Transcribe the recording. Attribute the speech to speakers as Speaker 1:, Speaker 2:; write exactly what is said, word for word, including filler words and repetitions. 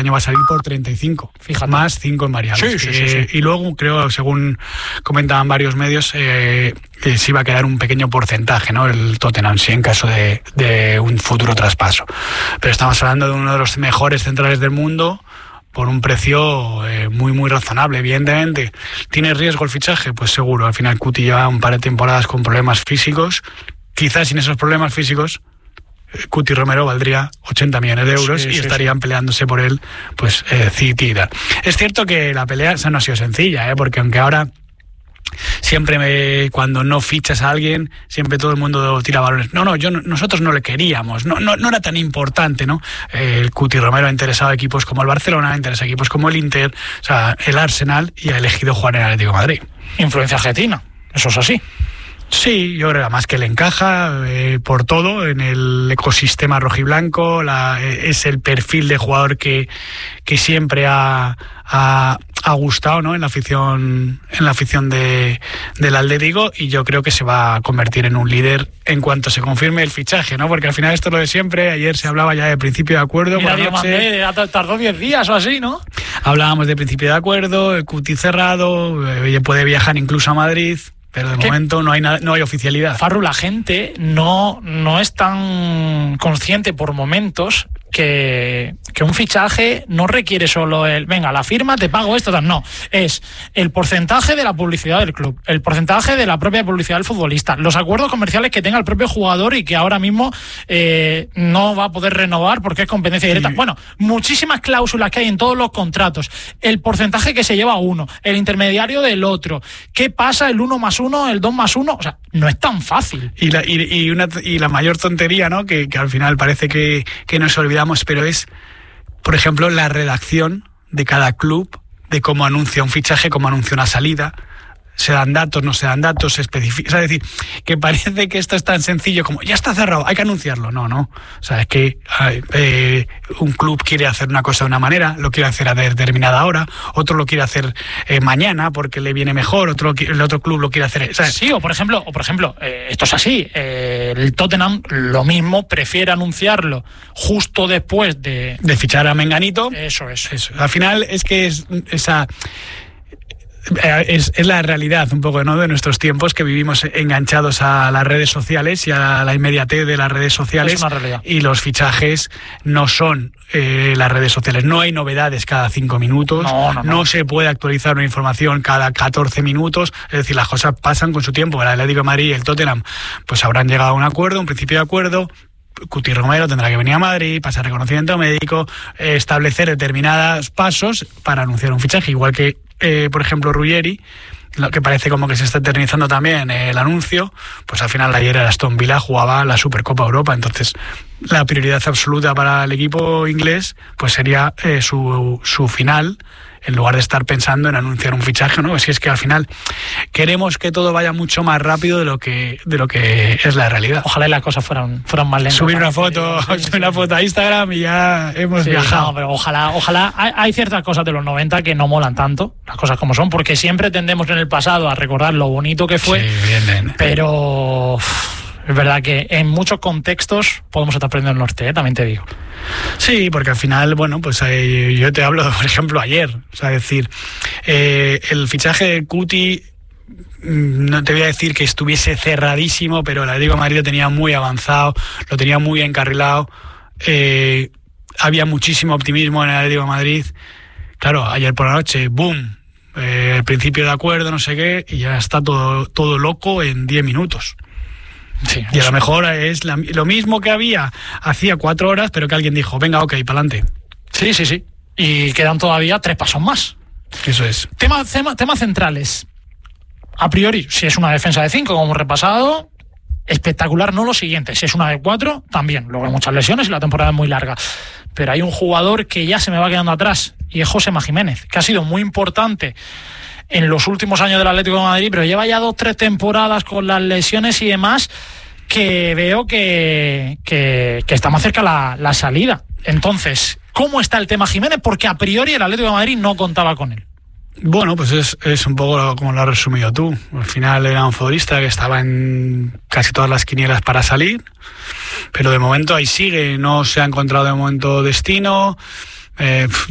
Speaker 1: año va a salir por treinta y cinco.
Speaker 2: Fíjate.
Speaker 1: Más cinco en variables.
Speaker 2: Sí, sí, sí, sí.
Speaker 1: Eh, y luego, creo, según comentaban varios medios, eh, eh, se iba a quedar un pequeño porcentaje, ¿no? El Tottenham, sí, en caso de, de un futuro traspaso. Pero estamos hablando de uno de los mejores centrales del mundo, por un precio eh, muy muy razonable. Evidentemente, ¿tiene riesgo el fichaje? Pues seguro. Al final Cuti lleva un par de temporadas con problemas físicos. Quizás sin esos problemas físicos, Cuti Romero valdría ochenta millones de euros, sí, y sí, estarían sí. peleándose por él, pues eh, City y tal. Es cierto que la pelea esa no ha sido sencilla, ¿eh? Porque aunque ahora siempre me, cuando no fichas a alguien, siempre todo el mundo tira balones. No, no, yo nosotros no le queríamos, no, no, no era tan importante, ¿no? Eh, el Cuti Romero ha interesado a equipos como el Barcelona, ha interesado a equipos como el Inter, o sea, el Arsenal, y ha elegido jugar en el Atlético de Madrid.
Speaker 2: Influencia argentina, eso es así.
Speaker 1: Sí, yo creo además que le encaja eh, por todo en el ecosistema rojiblanco, la, eh, es el perfil de jugador que, que siempre ha, ha, ha gustado, ¿no? en la afición, en la afición de, del Atlético, y yo creo que se va a convertir en un líder en cuanto se confirme el fichaje, ¿no? Porque al final esto es lo de siempre. Ayer se hablaba ya de principio de acuerdo.
Speaker 2: Mira, yo mandé, tardó diez días o así, ¿no?
Speaker 1: Hablábamos de principio de acuerdo, el Cuti cerrado, eh, puede viajar incluso a Madrid. Pero de momento no hay nada, no hay oficialidad.
Speaker 2: Farru, la gente no, no es tan consciente por momentos que, que un fichaje no requiere solo el, venga, la firma, te pago esto, tal. No, es el porcentaje de la publicidad del club, el porcentaje de la propia publicidad del futbolista, los acuerdos comerciales que tenga el propio jugador y que ahora mismo eh, no va a poder renovar porque es competencia directa. Sí. Bueno, muchísimas cláusulas que hay en todos los contratos, el porcentaje que se lleva uno, el intermediario del otro, qué pasa el uno más uno, el dos más uno, o sea, no es tan fácil.
Speaker 1: Y la, y, y una, y la mayor tontería, ¿no? Que, que al final parece que, que nos olvidamos, pero es, por ejemplo, la redacción de cada club, de cómo anuncia un fichaje, cómo anuncia una salida. Se dan datos, no se dan datos, se especifica. Es decir, que parece que esto es tan sencillo como ya está cerrado, hay que anunciarlo. No, no. O sea, es que eh, un club quiere hacer una cosa de una manera, lo quiere hacer a determinada hora, otro lo quiere hacer eh, mañana porque le viene mejor, otro el otro club lo quiere hacer. ¿Sabes?
Speaker 2: Sí, o por ejemplo, o por ejemplo, eh, esto es así. Eh, el Tottenham lo mismo prefiere anunciarlo justo después de
Speaker 1: de fichar a Menganito.
Speaker 2: Eso es.
Speaker 1: Eso. Al final es que es esa. Es, es la realidad un poco, ¿no? De nuestros tiempos, que vivimos enganchados a las redes sociales y a la inmediatez de las redes sociales.
Speaker 2: Es una realidad.
Speaker 1: Y los fichajes no son eh, las redes sociales. No hay novedades cada cinco minutos.
Speaker 2: No, no, no.
Speaker 1: No se puede actualizar una información cada catorce minutos. Es decir, las cosas pasan con su tiempo. El Atlético de Madrid y el Tottenham pues habrán llegado a un acuerdo, un principio de acuerdo. Cuti Romero tendrá que venir a Madrid, pasar reconocimiento médico, eh, establecer determinados pasos para anunciar un fichaje, igual que, eh, por ejemplo, Ruggeri, lo que parece como que se está eternizando también eh, el anuncio. Pues al final ayer el Aston Villa jugaba la Supercopa Europa, entonces la prioridad absoluta para el equipo inglés pues sería eh, su, su final, en lugar de estar pensando en anunciar un fichaje, ¿no? Si es que al final queremos que todo vaya mucho más rápido de lo que de lo que es la realidad.
Speaker 2: Ojalá las cosas fueran fueran más lentas.
Speaker 1: Subir una foto, sí, sí, subir una foto a Instagram y ya hemos
Speaker 2: sí,
Speaker 1: viajado.
Speaker 2: No, pero ojalá, ojalá hay, hay ciertas cosas de los noventa que no molan tanto, las cosas como son, porque siempre tendemos en el pasado a recordar lo bonito que fue,
Speaker 1: sí, bien, bien.
Speaker 2: Pero es verdad que en muchos contextos podemos estar perdiendo el norte, ¿eh? También te digo.
Speaker 1: Sí, porque al final, bueno, pues eh, yo te hablo, por ejemplo, ayer. O sea, es decir, eh, el fichaje de Cuti, no te voy a decir que estuviese cerradísimo, pero el Atlético de Madrid lo tenía muy avanzado, lo tenía muy encarrilado. Eh, había muchísimo optimismo en el Atlético de Madrid. Claro, ayer por la noche, boom, eh, el principio de acuerdo, no sé qué, y ya está todo, todo loco en diez minutos. Sí, y a lo mejor es la, lo mismo que había hacía cuatro horas, pero que alguien dijo, venga, ok, para adelante.
Speaker 2: Sí, sí, sí. Y quedan todavía tres pasos más.
Speaker 1: Eso es.
Speaker 2: Tema, tema, temas centrales. A priori, si es una defensa de cinco, como hemos repasado, espectacular, no lo siguiente. Si es una de cuatro, también. Luego hay muchas lesiones y la temporada es muy larga. Pero hay un jugador que ya se me va quedando atrás, y es Josema Jiménez, que ha sido muy importante en los últimos años del Atlético de Madrid, pero lleva ya dos, tres temporadas con las lesiones y demás, que veo que, que, que está más cerca la, la salida. Entonces, ¿cómo está el tema Jiménez? Porque a priori el Atlético de Madrid no contaba con él.
Speaker 1: Bueno, pues es, es un poco como lo has resumido tú. Al final era un futbolista que estaba en casi todas las quinielas para salir, pero de momento ahí sigue, no se ha encontrado de momento destino. Eh,